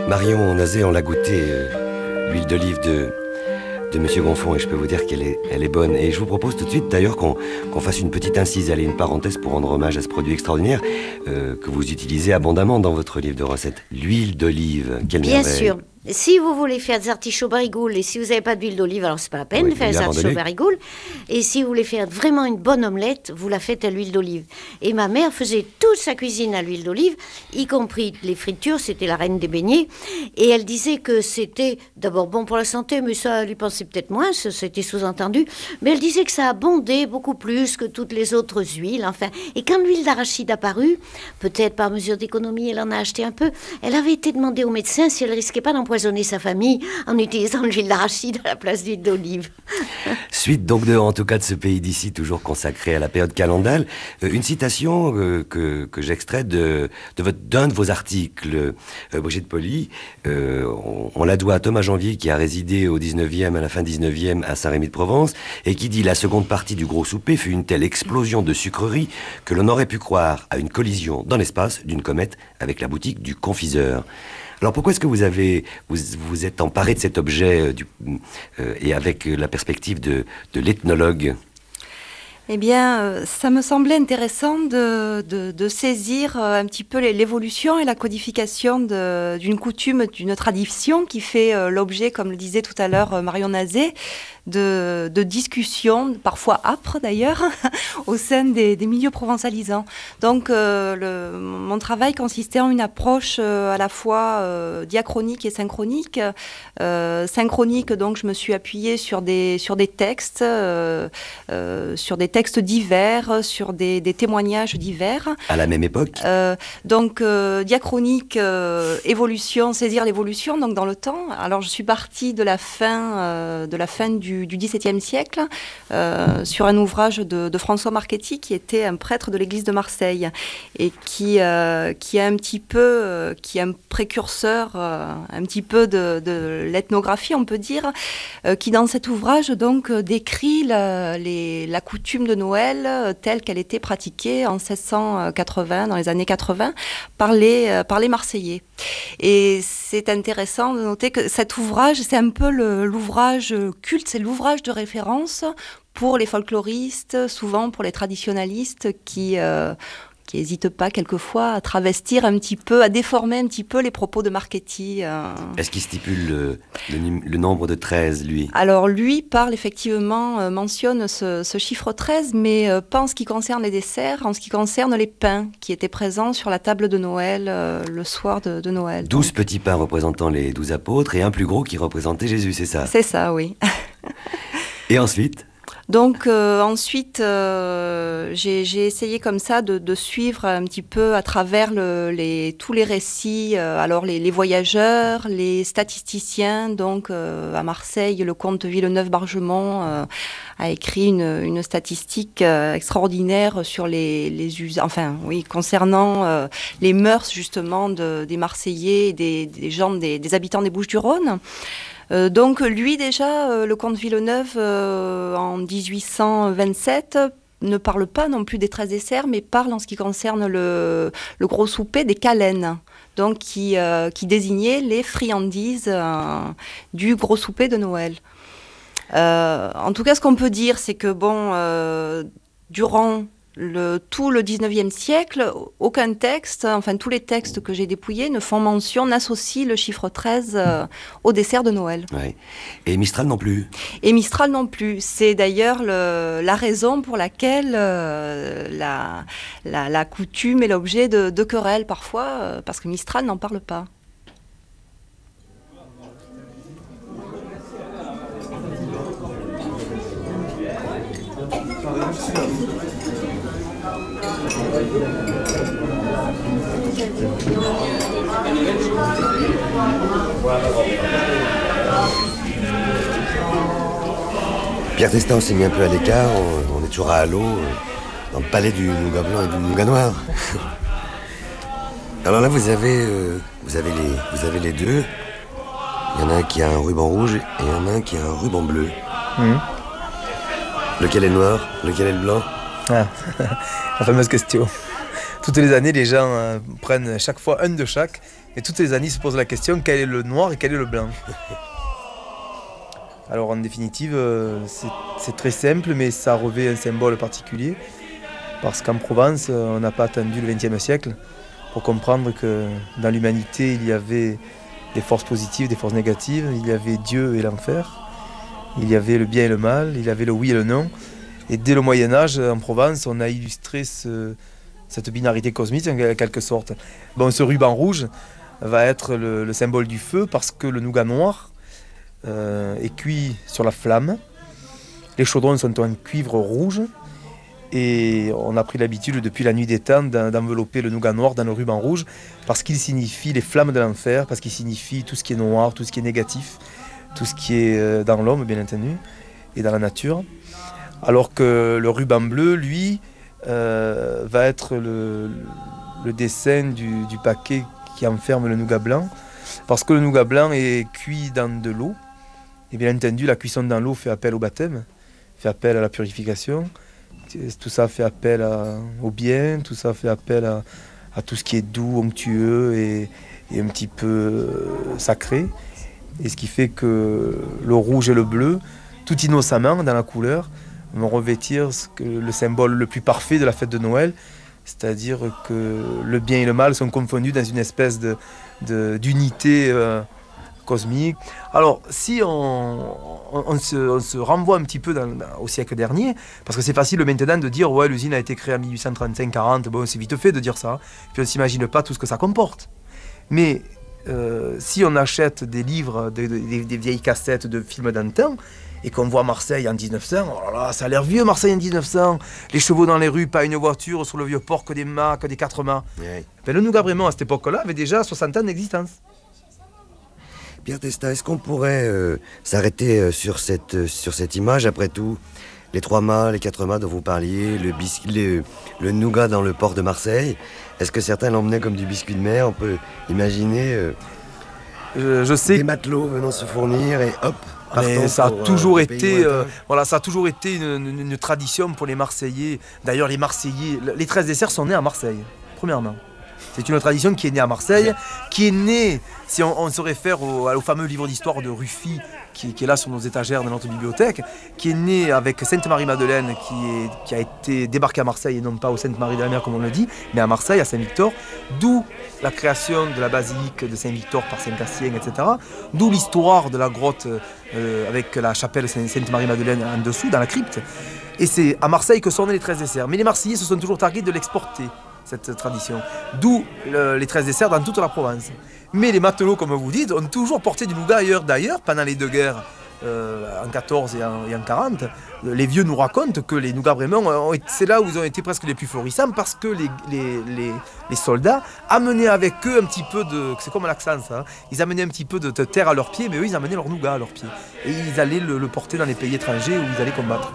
Marion Nazé, on l'a goûté, l'huile d'olive de Monsieur Gonfond, et je peux vous dire qu'elle est bonne. Et je vous propose tout de suite d'ailleurs qu'on fasse une petite incise, allez, une parenthèse pour rendre hommage à ce produit extraordinaire que vous utilisez abondamment dans votre livre de recettes. L'huile d'olive, quelle Bien merveille. sûr. Si vous voulez faire des artichauts barigoules et si vous n'avez pas d'huile d'olive, alors c'est pas la peine Oui, de faire vous des artichauts l'abandonnez. barigoules. Et si vous voulez faire vraiment une bonne omelette, vous la faites à l'huile d'olive. Et ma mère faisait toute sa cuisine à l'huile d'olive, y compris les fritures, c'était la reine des beignets. Et elle disait que c'était d'abord bon pour la santé, mais ça, elle y pensait peut-être moins, c'était sous-entendu. Mais elle disait que ça abondait beaucoup plus que toutes les autres huiles, enfin. Et quand l'huile d'arachide apparut, peut-être par mesure d'économie, elle en a acheté un peu, elle avait été demandée au médecin si elle risquait pas d'empoisonner sa famille en utilisant l'huile d'arachide à la place d'huile d'olive. Suite donc en tout cas de ce pays d'ici, toujours consacré à la période calendale. Une citation que j'extrais d'un de vos articles, Brigitte Poli. On la doit à Thomas Janvier, qui a résidé au 19e, à la fin 19e, à Saint-Rémy-de-Provence, et qui dit « La seconde partie du gros souper fut une telle explosion de sucreries que l'on aurait pu croire à une collision dans l'espace d'une comète avec la boutique du confiseur ». Alors pourquoi est-ce que vous êtes emparé de cet objet et avec la perspective de l'ethnologue ? Eh bien, ça me semblait intéressant de saisir un petit peu l'évolution et la codification d'une coutume, d'une tradition qui fait l'objet, comme le disait tout à l'heure Marion Nazé, de discussions, parfois âpres d'ailleurs, au sein des milieux provençalisants. Donc mon travail consistait en une approche à la fois diachronique et synchronique. Synchronique, donc je me suis appuyée sur des textes, sur des textes divers, sur des témoignages divers. À la même époque Donc diachronique, évolution, saisir l'évolution, donc dans le temps. Alors je suis partie de la fin du XVIIe siècle, sur un ouvrage de François Marchetti, qui était un prêtre de l'église de Marseille, et qui est un précurseur un petit peu de l'ethnographie, on peut dire, qui dans cet ouvrage donc décrit la coutume de Noël telle qu'elle était pratiquée en 1680, dans les années 80, par les Marseillais. Et c'est intéressant de noter que cet ouvrage, c'est un peu l'ouvrage culte, c'est l'ouvrage de référence pour les folkloristes, souvent pour les traditionalistes qui n'hésitent pas quelquefois à travestir un petit peu, à déformer un petit peu les propos de Marchetti. Est-ce qu'il stipule le nombre de 13, lui ? Alors lui mentionne ce chiffre 13, mais pas en ce qui concerne les desserts, en ce qui concerne les pains qui étaient présents sur la table de Noël, le soir de Noël. 12 petits pains représentant les 12 apôtres et un plus gros qui représentait Jésus, c'est ça ? C'est ça, oui. Et ensuite ? Donc ensuite, j'ai essayé comme ça de suivre un petit peu à travers tous les récits. Alors les voyageurs, les statisticiens. Donc à Marseille, le comte Villeneuve-Bargemont a écrit une statistique extraordinaire sur concernant les mœurs justement des Marseillais, des gens, des habitants des Bouches-du-Rhône. Donc lui déjà, le comte Villeneuve, en 1827, ne parle pas non plus des 13 desserts, mais parle en ce qui concerne le gros souper des calennes, donc qui désignait les friandises du gros souper de Noël. En tout cas, ce qu'on peut dire, c'est que durant tout le 19e siècle, aucun texte, enfin tous les textes que j'ai dépouillés ne font mention, n'associent le chiffre 13 au dessert de Noël. Ouais. Et Mistral non plus. Et Mistral non plus. C'est d'ailleurs la raison pour laquelle la coutume est l'objet de querelles parfois, parce que Mistral n'en parle pas. Pierre Testin s'est mis un peu à l'écart, on est toujours à Halo, dans le palais du Nougat Blanc et du Nougat Noir. Alors là, vous avez les deux. Il y en a un qui a un ruban rouge et il y en a un qui a un ruban bleu. Lequel est noir? Lequel est le blanc? La fameuse question. Toutes les années, les gens prennent chaque fois un de chaque. Et toutes les années, ils se posent la question, quel est le noir et quel est le blanc? Alors en définitive, c'est très simple, mais ça revêt un symbole particulier. Parce qu'en Provence, on n'a pas attendu le XXe siècle pour comprendre que dans l'humanité, il y avait des forces positives, des forces négatives. Il y avait Dieu et l'enfer. Il y avait le bien et le mal. Il y avait le oui et le non. Et dès le Moyen-Âge, en Provence, on a illustré cette binarité cosmique en quelque sorte. Bon, ce ruban rouge va être le symbole du feu parce que le nougat noir est cuit sur la flamme. Les chaudrons sont en cuivre rouge. Et on a pris l'habitude depuis la nuit des temps d'envelopper le nougat noir dans le ruban rouge parce qu'il signifie les flammes de l'enfer, parce qu'il signifie tout ce qui est noir, tout ce qui est négatif, tout ce qui est dans l'homme bien entendu et dans la nature. Alors que le ruban bleu, lui, va être le dessin du paquet qui enferme le nougat blanc parce que le nougat blanc est cuit dans de l'eau. Et bien entendu, la cuisson dans l'eau fait appel au baptême, fait appel à la purification. Tout ça fait appel au bien, tout ça fait appel à tout ce qui est doux, onctueux et un petit peu sacré. Et ce qui fait que le rouge et le bleu, tout innocemment dans la couleur, vont revêtir le symbole le plus parfait de la fête de Noël, c'est-à-dire que le bien et le mal sont confondus dans une espèce d'unité cosmique. Alors, si on se renvoie un petit peu au siècle dernier, parce que c'est facile maintenant de dire ouais, l'usine a été créée en 1835-40, bon, c'est vite fait de dire ça, puis on ne s'imagine pas tout ce que ça comporte. Mais si on achète des livres, des vieilles cassettes de films d'antan, et qu'on voit Marseille en 1900, oh là là, ça a l'air vieux Marseille en 1900, les chevaux dans les rues, pas une voiture, sur le vieux port que des mâts, que des 4 mâts. Ouais. Ben, le nougat vraiment à cette époque-là avait déjà 60 ans d'existence. Pierre Testa, est-ce qu'on pourrait s'arrêter sur cette image, après tout, les 3 mâts, les 4 mâts dont vous parliez, le nougat dans le port de Marseille, est-ce que certains l'emmenaient comme du biscuit de mer? On peut imaginer je sais des matelots venant se fournir et hop. Mais ça a toujours été, ça a toujours été une tradition pour les Marseillais. D'ailleurs, les Marseillais, les 13 desserts sont nés à Marseille, premièrement. C'est une tradition qui est née à Marseille, qui est née, si on se réfère au fameux livre d'histoire de Ruffi, qui est là sur nos étagères de notre bibliothèque, qui est née avec Sainte-Marie-Madeleine, qui a été débarquée à Marseille, et non pas au Sainte-Marie-de-la-Mer comme on le dit, mais à Marseille, à Saint-Victor, d'où la création de la basilique de Saint-Victor par Saint-Cassien, etc. D'où l'histoire de la grotte avec la chapelle Sainte-Marie-Madeleine en dessous, dans la crypte. Et c'est à Marseille que sont nés les 13 desserts. Mais les Marseillais se sont toujours targués de l'exporter, cette tradition. D'où les 13 desserts dans toute la Provence. Mais les matelots, comme vous dites, ont toujours porté du nougat ailleurs. D'ailleurs, pendant les 2 guerres, en 14 et en 40, les vieux nous racontent que les nougats vraiment, c'est là où ils ont été presque les plus florissants parce que les soldats amenaient avec eux un petit peu de... C'est comme l'accent ça, hein, ils amenaient un petit peu de terre à leurs pieds, mais eux ils amenaient leur nougat à leurs pieds. Et ils allaient le porter dans les pays étrangers où ils allaient combattre.